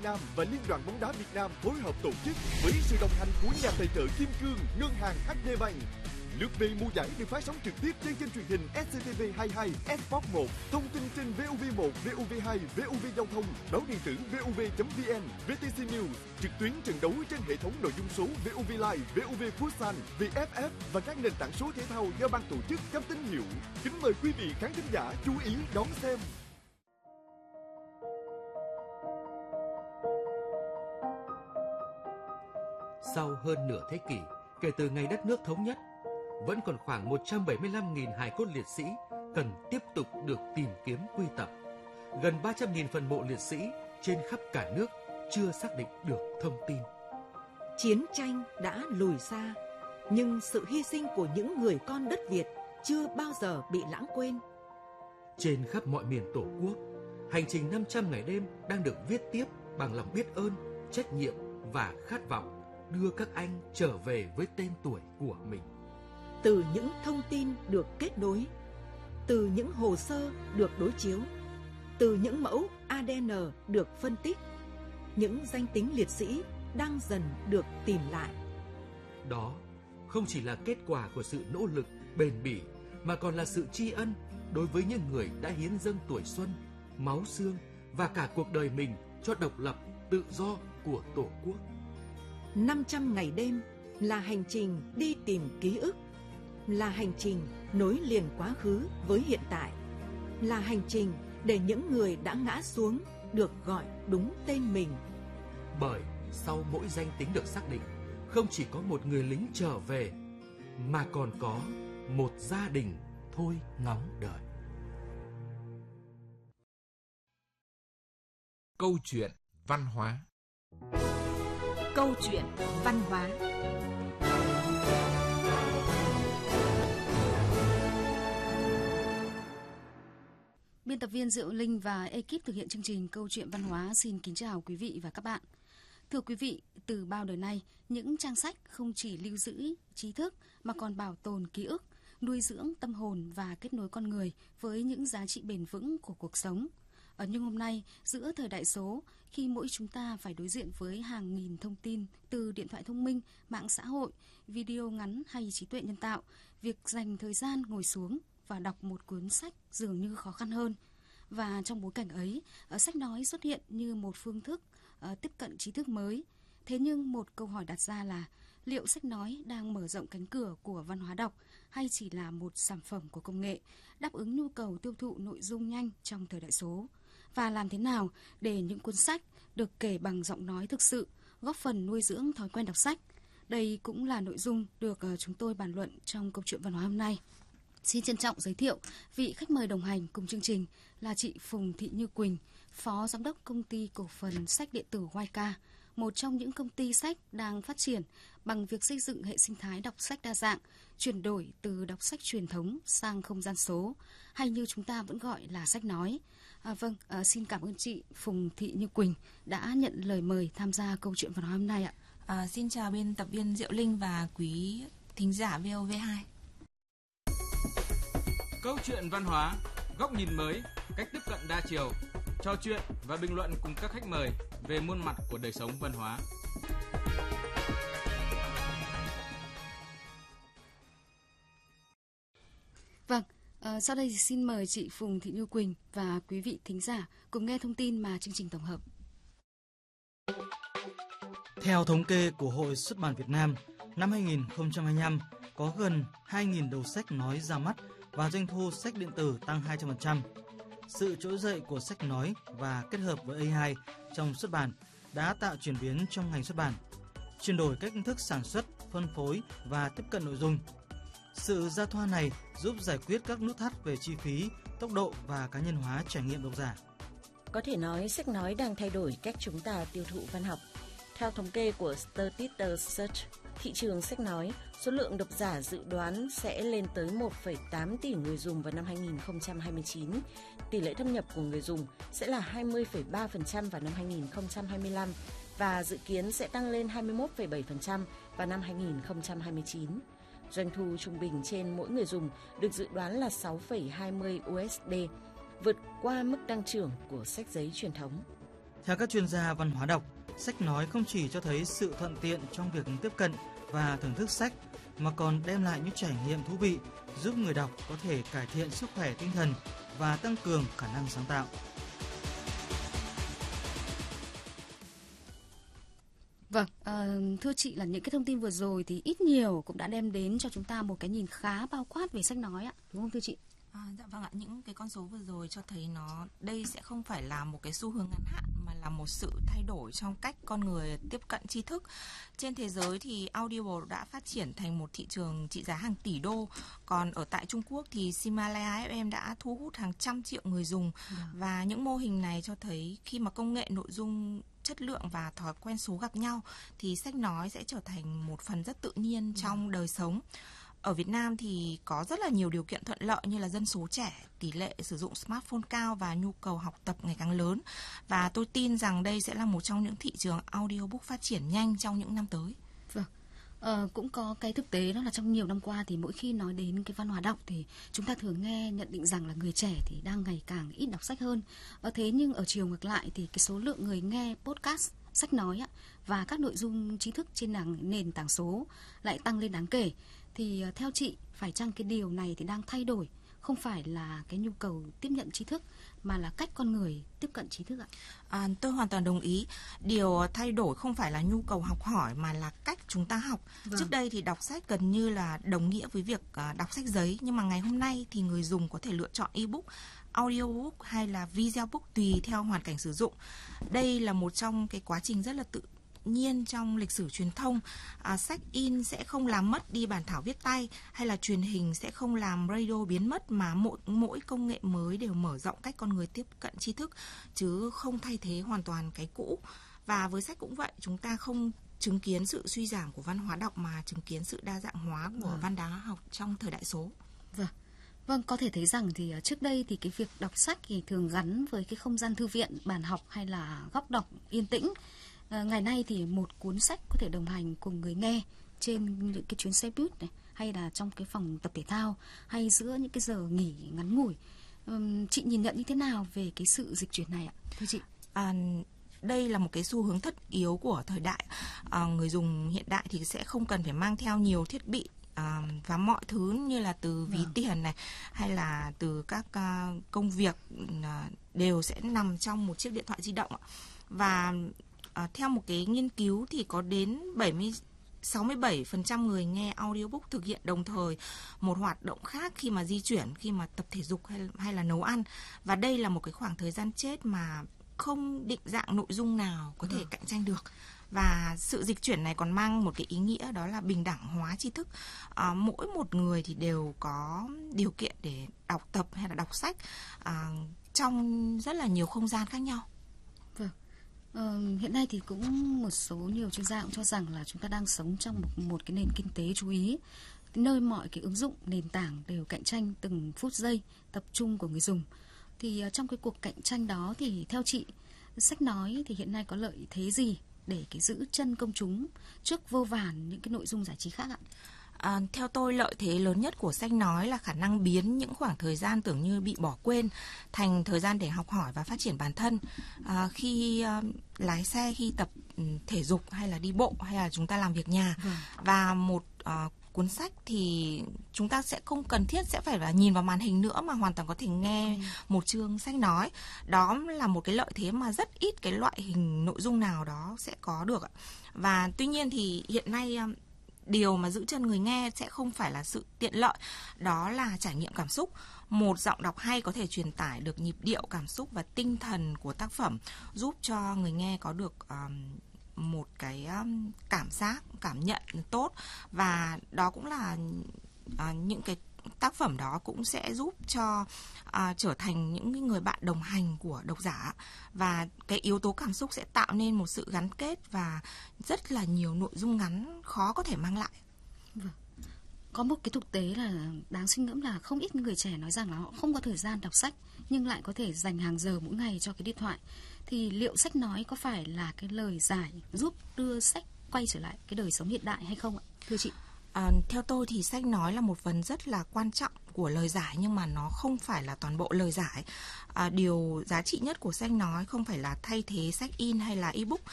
Nam và Liên đoàn bóng đá Việt Nam phối hợp tổ chức với sự đồng hành của nhà tài trợ Kim Cương, Ngân hàng HD Bank. Lượt về mùa giải được phát sóng trực tiếp trên kênh truyền hình SCTV22, Sport 1, thông tin trên VOV1, VOV2, VOV Giao thông, báo điện tử vov.vn, VTC News, trực tuyến trận đấu trên hệ thống nội dung số VOV Live, VOV Futsal, VFF và các nền tảng số thể thao do ban tổ chức cấp tín hiệu. Kính mời quý vị khán thính giả chú ý đón xem. Sau hơn nửa thế kỷ kể từ ngày đất nước thống nhất, vẫn còn khoảng 175.000 hài cốt liệt sĩ cần tiếp tục được tìm kiếm quy tập. Gần 300.000 phần mộ liệt sĩ trên khắp cả nước chưa xác định được thông tin. Chiến tranh đã lùi xa, nhưng sự hy sinh của những người con đất Việt chưa bao giờ bị lãng quên. Trên khắp mọi miền Tổ quốc, hành trình 500 ngày đêm đang được viết tiếp bằng lòng biết ơn, trách nhiệm và khát vọng đưa các anh trở về với tên tuổi của mình. Từ những thông tin được kết nối, từ những hồ sơ được đối chiếu, từ những mẫu ADN được phân tích, những danh tính liệt sĩ đang dần được tìm lại. Đó không chỉ là kết quả của sự nỗ lực bền bỉ, mà còn là sự tri ân đối với những người đã hiến dâng tuổi xuân, máu xương và cả cuộc đời mình cho độc lập, tự do của Tổ quốc. 500 ngày đêm là hành trình đi tìm ký ức, là hành trình nối liền quá khứ với hiện tại, là hành trình để những người đã ngã xuống được gọi đúng tên mình. Bởi sau mỗi danh tính được xác định, không chỉ có một người lính trở về, mà còn có một gia đình thôi ngóng đợi. Câu chuyện văn hóa. Câu chuyện văn hóa. Biên tập viên Diệu Linh và ekip thực hiện chương trình Câu chuyện văn hóa xin kính chào quý vị và các bạn. Thưa quý vị, từ bao đời nay, những trang sách không chỉ lưu giữ trí thức mà còn bảo tồn ký ức, nuôi dưỡng tâm hồn và kết nối con người với những giá trị bền vững của cuộc sống. Nhưng hôm nay, giữa thời đại số, khi mỗi chúng ta phải đối diện với hàng nghìn thông tin từ điện thoại thông minh, mạng xã hội, video ngắn hay trí tuệ nhân tạo, việc dành thời gian ngồi xuống và đọc một cuốn sách dường như khó khăn hơn. Và trong bối cảnh ấy, sách nói xuất hiện như một phương thức tiếp cận trí thức mới. Thế nhưng một câu hỏi đặt ra là liệu sách nói đang mở rộng cánh cửa của văn hóa đọc hay chỉ là một sản phẩm của công nghệ, đáp ứng nhu cầu tiêu thụ nội dung nhanh trong thời đại số? Và làm thế nào để những cuốn sách được kể bằng giọng nói thực sự, góp phần nuôi dưỡng thói quen đọc sách? Đây cũng là nội dung được chúng tôi bàn luận trong câu chuyện văn hóa hôm nay. Xin trân trọng giới thiệu vị khách mời đồng hành cùng chương trình là chị Phùng Thị Như Quỳnh, Phó Giám đốc Công ty Cổ phần Sách Điện tử Wayca, một trong những công ty sách đang phát triển bằng việc xây dựng hệ sinh thái đọc sách đa dạng, chuyển đổi từ đọc sách truyền thống sang không gian số, hay như chúng ta vẫn gọi là sách nói. Xin cảm ơn chị Phùng Thị Như Quỳnh đã nhận lời mời tham gia câu chuyện văn hóa hôm nay ạ. Xin chào biên tập viên Diệu Linh và quý thính giả VOV2. Câu chuyện văn hóa, góc nhìn mới, cách tiếp cận đa chiều, trò chuyện và bình luận cùng các khách mời về muôn mặt của đời sống văn hóa. Vâng, sau đây thì xin mời chị Phùng Thị Như Quỳnh và quý vị thính giả cùng nghe thông tin mà chương trình tổng hợp. Theo thống kê của Hội Xuất bản Việt Nam, năm 2025 có gần 2.000 đầu sách nói ra mắt và doanh thu sách điện tử tăng 200%. Sự trỗi dậy của sách nói và kết hợp với AI trong xuất bản đã tạo chuyển biến trong ngành xuất bản, chuyển đổi cách thức sản xuất, phân phối và tiếp cận nội dung. Sự giao thoa này giúp giải quyết các nút thắt về chi phí, tốc độ và cá nhân hóa trải nghiệm độc giả. Có thể nói sách nói đang thay đổi cách chúng ta tiêu thụ văn học. Theo thống kê của Statista Search, thị trường sách nói, số lượng độc giả dự đoán sẽ lên tới 1,8 tỷ người dùng vào năm 2029. Tỷ lệ thâm nhập của người dùng sẽ là 20,3% vào năm 2025 và dự kiến sẽ tăng lên 21,7% vào năm 2029. Doanh thu trung bình trên mỗi người dùng được dự đoán là 6,20 USD, vượt qua mức tăng trưởng của sách giấy truyền thống. Theo các chuyên gia văn hóa đọc, sách nói không chỉ cho thấy sự thuận tiện trong việc tiếp cận và thưởng thức sách, mà còn đem lại những trải nghiệm thú vị, giúp người đọc có thể cải thiện sức khỏe tinh thần và tăng cường khả năng sáng tạo. Vâng, thưa chị là những cái thông tin vừa rồi thì ít nhiều cũng đã đem đến cho chúng ta một cái nhìn khá bao quát về sách nói ạ, đúng không thưa chị? Dạ vâng ạ, những cái con số vừa rồi cho thấy đây sẽ không phải là một cái xu hướng ngắn hạn mà là một sự thay đổi trong cách con người tiếp cận tri thức. Trên thế giới thì Audible đã phát triển thành một thị trường trị giá hàng tỷ đô, còn ở tại Trung Quốc thì Himalaya FM đã thu hút hàng trăm triệu người dùng. Và những mô hình này cho thấy khi mà công nghệ, nội dung, chất lượng và thói quen số gặp nhau thì sách nói sẽ trở thành một phần rất tự nhiên trong đời sống. Ở Việt Nam thì có rất là nhiều điều kiện thuận lợi như là dân số trẻ, tỷ lệ sử dụng smartphone cao và nhu cầu học tập ngày càng lớn. Và tôi tin rằng đây sẽ là một trong những thị trường audiobook phát triển nhanh trong những năm tới. Vâng. Cũng có cái thực tế đó là trong nhiều năm qua thì mỗi khi nói đến cái văn hóa đọc thì chúng ta thường nghe nhận định rằng là người trẻ thì đang ngày càng ít đọc sách hơn. Thế nhưng ở chiều ngược lại thì cái số lượng người nghe podcast, sách nói và các nội dung trí thức trên nền tảng số lại tăng lên đáng kể. Thì theo chị, phải chăng cái điều này thì đang thay đổi không phải là cái nhu cầu tiếp nhận trí thức mà là cách con người tiếp cận trí thức ạ? Tôi hoàn toàn đồng ý. Điều thay đổi không phải là nhu cầu học hỏi mà là cách chúng ta học. Vâng. Trước đây thì đọc sách gần như là đồng nghĩa với việc đọc sách giấy, nhưng mà ngày hôm nay thì người dùng có thể lựa chọn ebook, audiobook hay là video book tùy theo hoàn cảnh sử dụng. Đây là một trong cái quá trình rất là tự nhiên trong lịch sử truyền thông. Sách in sẽ không làm mất đi bản thảo viết tay, hay là truyền hình sẽ không làm radio biến mất, mà mỗi công nghệ mới đều mở rộng cách con người tiếp cận tri thức chứ không thay thế hoàn toàn cái cũ. Và với sách cũng vậy, chúng ta không chứng kiến sự suy giảm của văn hóa đọc mà chứng kiến sự đa dạng hóa của văn hóa học trong thời đại số. Vâng, có thể thấy rằng thì trước đây thì cái việc đọc sách thì thường gắn với cái không gian thư viện, bàn học hay là góc đọc yên tĩnh. Ngày nay thì một cuốn sách có thể đồng hành cùng người nghe trên những cái chuyến xe buýt này, hay là trong cái phòng tập thể thao, hay giữa những cái giờ nghỉ ngắn ngủi. Chị nhìn nhận như thế nào về cái sự dịch chuyển này ạ, thưa chị? Đây là một cái xu hướng tất yếu của thời đại. Người dùng hiện đại thì sẽ không cần phải mang theo nhiều thiết bị và mọi thứ như là từ ví tiền này hay là từ các công việc đều sẽ nằm trong một chiếc điện thoại di động ạ. Và theo một cái nghiên cứu thì có đến 67% người nghe audiobook thực hiện đồng thời một hoạt động khác khi mà di chuyển, khi mà tập thể dục hay là nấu ăn. Và đây là một cái khoảng thời gian chết mà không định dạng nội dung nào có thể cạnh tranh được. Và sự dịch chuyển này còn mang một cái ý nghĩa đó là bình đẳng hóa tri thức. Mỗi một người thì đều có điều kiện để đọc tập hay là đọc sách trong rất là nhiều không gian khác nhau. Hiện nay thì cũng nhiều chuyên gia cũng cho rằng là chúng ta đang sống trong một cái nền kinh tế chú ý, nơi mọi cái ứng dụng, nền tảng đều cạnh tranh từng phút giây tập trung của người dùng. Thì trong cái cuộc cạnh tranh đó thì theo chị, sách nói thì hiện nay có lợi thế gì để cái giữ chân công chúng trước vô vàn những cái nội dung giải trí khác ạ? Theo tôi, lợi thế lớn nhất của sách nói là khả năng biến những khoảng thời gian tưởng như bị bỏ quên thành thời gian để học hỏi và phát triển bản thân. Khi lái xe, khi tập thể dục hay là đi bộ hay là chúng ta làm việc nhà. Và một cuốn sách thì chúng ta sẽ không cần thiết sẽ phải là nhìn vào màn hình nữa mà hoàn toàn có thể nghe một chương sách nói. Đó là một cái lợi thế mà rất ít cái loại hình nội dung nào đó sẽ có được ạ. Và tuy nhiên thì hiện nay điều mà giữ chân người nghe sẽ không phải là sự tiện lợi, đó là trải nghiệm cảm xúc. Một giọng đọc hay có thể truyền tải được nhịp điệu, cảm xúc và tinh thần của tác phẩm, giúp cho người nghe có được một cái cảm nhận tốt. Và đó cũng là những cái tác phẩm đó cũng sẽ giúp cho trở thành những người bạn đồng hành của độc giả. Và cái yếu tố cảm xúc sẽ tạo nên một sự gắn kết và rất là nhiều nội dung ngắn khó có thể mang lại. Có một cái thực tế là đáng suy ngẫm là không ít người trẻ nói rằng là họ không có thời gian đọc sách nhưng lại có thể dành hàng giờ mỗi ngày cho cái điện thoại. Thì liệu sách nói có phải là cái lời giải giúp đưa sách quay trở lại cái đời sống hiện đại hay không ạ, thưa chị? Theo tôi thì sách nói là một phần rất là quan trọng của lời giải, nhưng mà nó không phải là toàn bộ lời giải. Điều giá trị nhất của sách nói không phải là thay thế sách in hay là ebook,